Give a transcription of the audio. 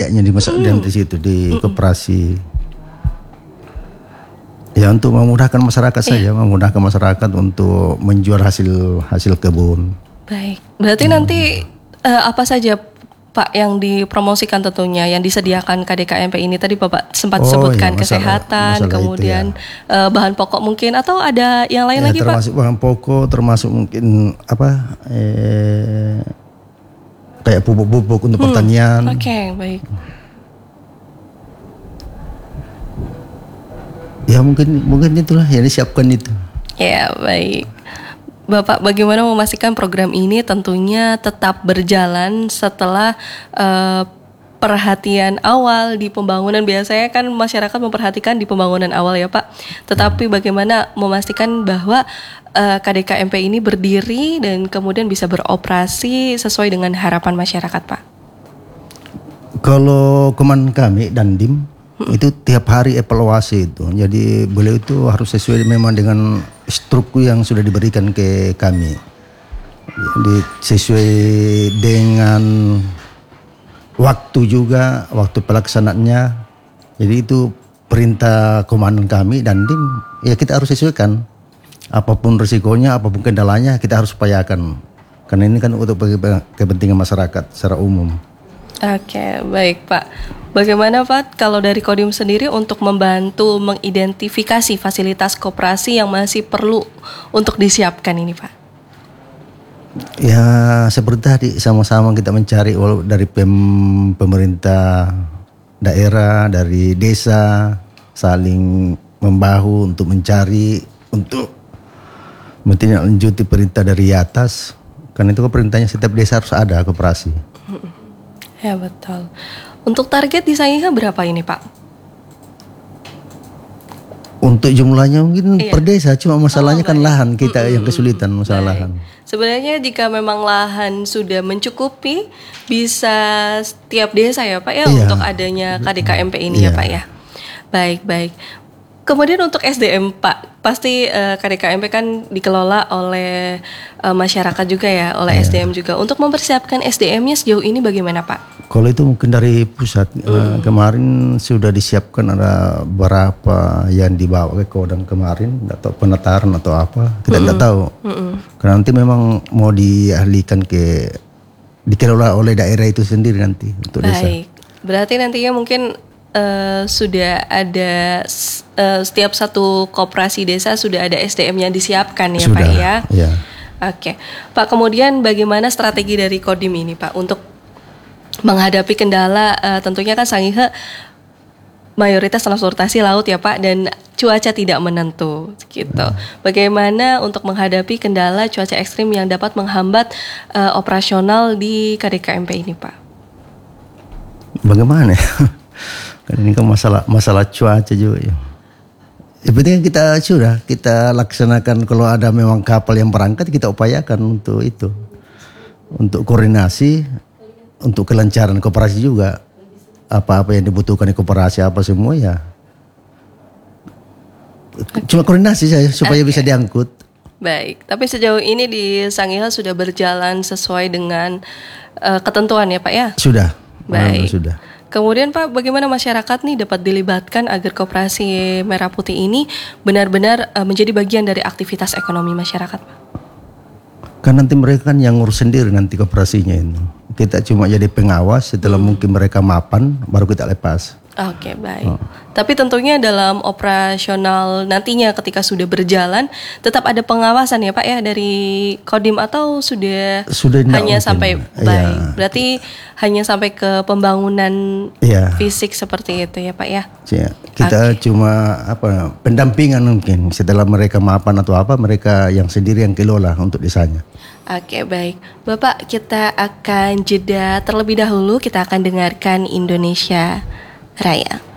kayaknya di situ di koperasi. Ya untuk memudahkan masyarakat saja, memudahkan masyarakat untuk menjual hasil kebun. Baik, berarti nanti apa saja Pak yang dipromosikan tentunya yang disediakan KDKMP ini tadi Bapak sempat sebutkan kesehatan, kemudian bahan pokok mungkin atau ada yang lain lagi Pak? Termasuk bahan pokok, termasuk mungkin kayak pupuk-pupuk untuk pertanian. Oke, baik. Ya mungkin itulah yang disiapkan itu. Ya baik. Bapak bagaimana memastikan program ini tentunya tetap berjalan setelah perhatian awal di pembangunan? Biasanya kan masyarakat memperhatikan di pembangunan awal ya Pak. Tetapi bagaimana memastikan bahwa KDKMP ini berdiri dan kemudian bisa beroperasi sesuai dengan harapan masyarakat Pak? Kalau komandan kami Dandim itu tiap hari evaluasi itu. Jadi beliau itu harus sesuai memang dengan struktur yang sudah diberikan ke kami. Jadi sesuai dengan waktu juga, waktu pelaksanaannya. Jadi itu perintah komandan kami dan tim, ya kita harus sesuaikan. Apapun risikonya, apapun kendalanya kita harus upayakan. Karena ini kan untuk kepentingan masyarakat secara umum. Oke, baik Pak. Bagaimana Pak kalau dari Kodim sendiri untuk membantu mengidentifikasi fasilitas koperasi yang masih perlu untuk disiapkan ini Pak? Ya seperti tadi sama-sama kita mencari dari pemerintah daerah, dari desa, saling membahu untuk mencari, untuk menindaklanjuti perintah dari atas. Karena itu perintahnya setiap desa harus ada koperasi. Ya betul. Untuk target disangka berapa ini Pak? Untuk jumlahnya mungkin per desa, cuma masalahnya kan lahan kita yang kesulitan masalah lahan. Sebenarnya jika memang lahan sudah mencukupi, bisa setiap desa ya Pak ya untuk adanya KDKMP ini ya Pak ya. Baik. Kemudian untuk SDM Pak, pasti KDKMP kan dikelola oleh masyarakat juga ya, oleh SDM juga. Untuk mempersiapkan SDM-nya sejauh ini bagaimana Pak? Kalau itu mungkin dari pusat, kemarin sudah disiapkan ada berapa yang dibawa ke Kodam kemarin, atau penataran atau apa, kita tidak tahu. Karena nanti memang mau dialihkan dikelola oleh daerah itu sendiri nanti untuk desa. Baik, berarti nantinya mungkin sudah ada setiap satu koperasi desa sudah ada SDM yang disiapkan ya sudah, Pak ya? Ya. Oke, Pak kemudian bagaimana strategi dari Kodim ini Pak untuk menghadapi kendala tentunya kan Sangihe mayoritas transportasi laut ya Pak dan cuaca tidak menentu gitu. Bagaimana untuk menghadapi kendala cuaca ekstrim yang dapat menghambat operasional di KDKMP ini Pak? Bagaimana? Karena ini kan masalah cuaca juga ya. Yang penting kita laksanakan kalau ada memang kapal yang berangkat kita upayakan untuk itu. Untuk koordinasi, untuk kelancaran koperasi juga. Apa-apa yang dibutuhkan di koperasi apa semua ya. Cuma koordinasi saja supaya bisa diangkut. Baik, tapi sejauh ini di Sangihe sudah berjalan sesuai dengan ketentuan ya Pak ya? Sudah. Baik. Sudah. Kemudian Pak, bagaimana masyarakat nih dapat dilibatkan agar koperasi Merah Putih ini benar-benar menjadi bagian dari aktivitas ekonomi masyarakat Pak? Kan nanti mereka kan yang ngurus sendiri nanti koperasinya itu. Kita cuma jadi pengawas, setelah mungkin mereka mapan baru kita lepas. Oke, baik. Tapi tentunya dalam operasional nantinya ketika sudah berjalan tetap ada pengawasan ya Pak ya dari Kodim atau sudah hanya sampai baik. Berarti hanya sampai ke pembangunan fisik seperti itu ya Pak ya. Ya, kita cuma pendampingan mungkin setelah mereka mapan atau apa mereka yang sendiri yang kelola untuk desanya. Oke, baik. Bapak, kita akan jeda terlebih dahulu, kita akan dengarkan Indonesia Raya.